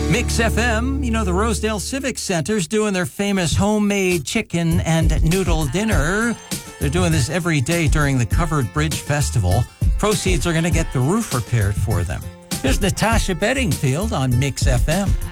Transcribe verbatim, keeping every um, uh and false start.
Mix F M, you know, the Rosedale Civic Center's doing their famous homemade chicken and noodle dinner. They're doing this every day during the Covered Bridge Festival. Proceeds are going to get the roof repaired for them. Here's Natasha Bedingfield on Mix F M.